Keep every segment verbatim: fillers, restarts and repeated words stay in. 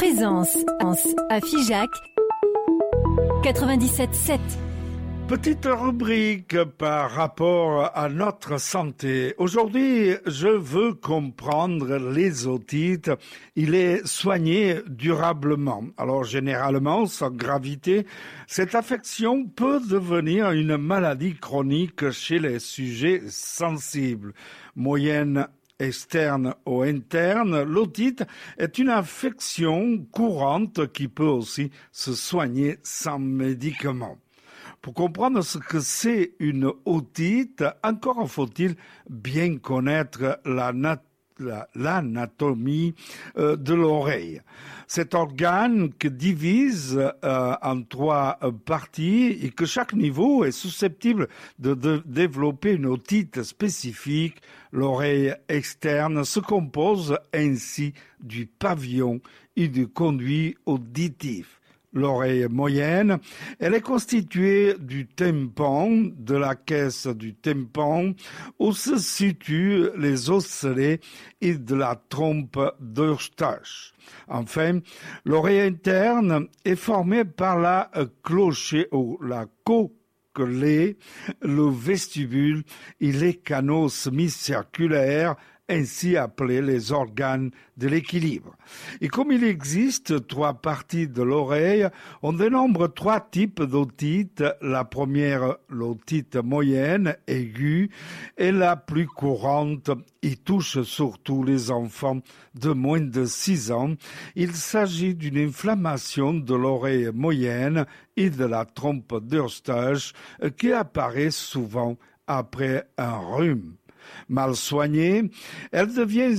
Aisance à Figeac quatre-vingt-dix-sept sept. Petite rubrique par rapport à notre santé. Aujourd'hui, je veux comprendre les otites et les soigner durablement. Alors, généralement, sans gravité, cette affection peut devenir une maladie chronique chez les sujets sensibles. Moyenne externe ou interne, l'otite est une affection courante qui peut aussi se soigner sans médicaments. Pour comprendre ce que c'est une otite, encore faut-il bien connaître la nature. l'anatomie euh, de l'oreille. Cet organe qui divise euh, en trois euh, parties et que chaque niveau est susceptible de, de développer une otite spécifique, l'oreille externe se compose ainsi du pavillon et du conduit auditif. L'oreille moyenne, elle est constituée du tympan, de la caisse du tympan, où se situent les osselets et de la trompe d'Eustache. Enfin, l'oreille interne est formée par la clochée ou la coquelée, le vestibule et les canaux semi-circulaires, ainsi appelés les organes de l'équilibre. Et comme il existe trois parties de l'oreille, on dénombre trois types d'otites. La première, l'otite moyenne, aiguë, est la plus courante et touche surtout les enfants de moins de six ans. Il s'agit d'une inflammation de l'oreille moyenne et de la trompe d'Eustache qui apparaît souvent après un rhume. Mal soignée, elle devient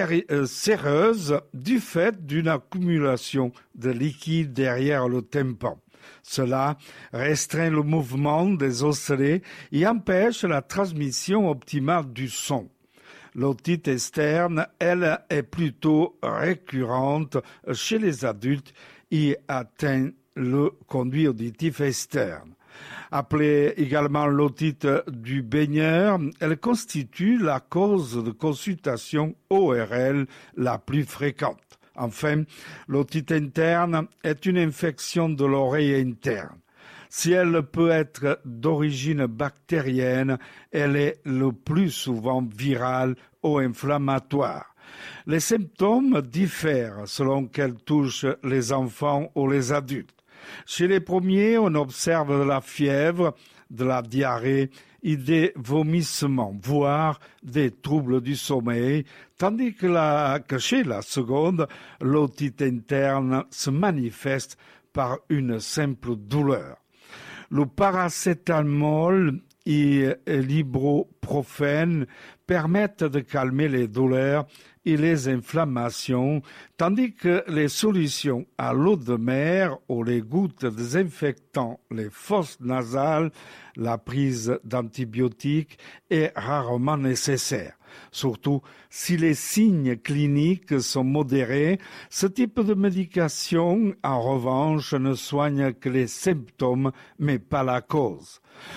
séreuse du fait d'une accumulation de liquide derrière le tympan. Cela restreint le mouvement des osselets et empêche la transmission optimale du son. L'otite externe, elle, est plutôt récurrente chez les adultes et atteint le conduit auditif externe. Appelée également l'otite du baigneur, elle constitue la cause de consultation O R L la plus fréquente. Enfin, l'otite interne est une infection de l'oreille interne. Si elle peut être d'origine bactérienne, elle est le plus souvent virale ou inflammatoire. Les symptômes diffèrent selon qu'elle touche les enfants ou les adultes. Chez les premiers, on observe de la fièvre, de la diarrhée et des vomissements, voire des troubles du sommeil, tandis que, la, que chez la seconde, l'otite interne se manifeste par une simple douleur. Le paracétamol et l'ibuprofène permettent de calmer les douleurs et les inflammations, tandis que les solutions à l'eau de mer ou les gouttes désinfectant les fosses nasales, la prise d'antibiotiques est rarement nécessaire. Surtout si les signes cliniques sont modérés, ce type de médication, en revanche, ne soigne que les symptômes, mais pas la cause.